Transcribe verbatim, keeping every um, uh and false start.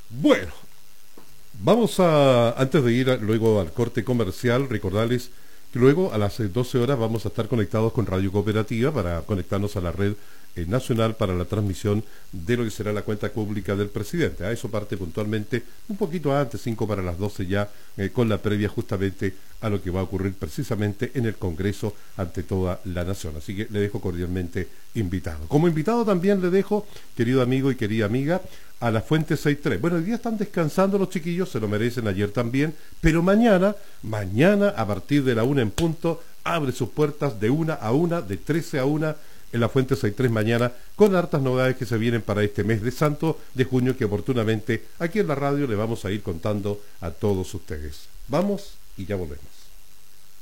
Bueno, vamos a, antes de ir a- luego al corte comercial, recordarles que luego a las eh, doce horas vamos a estar conectados con Radio Cooperativa para conectarnos a la red eh, nacional para la transmisión de lo que será la cuenta pública del presidente. A eso parte puntualmente un poquito antes, cinco para las doce ya, eh, con la previa justamente a lo que va a ocurrir precisamente en el Congreso ante toda la nación. Así que le dejo cordialmente invitado. Como invitado también le dejo, querido amigo y querida amiga, a la Fuente sesenta y tres. Bueno, hoy día están descansando los chiquillos, se lo merecen, ayer también, pero mañana, mañana a partir de la una en punto, abre sus puertas de una a una, de trece a una, en la Fuente sesenta y tres mañana, con hartas novedades que se vienen para este mes de Santo de junio, que oportunamente aquí en la radio le vamos a ir contando a todos ustedes. Vamos y ya volvemos.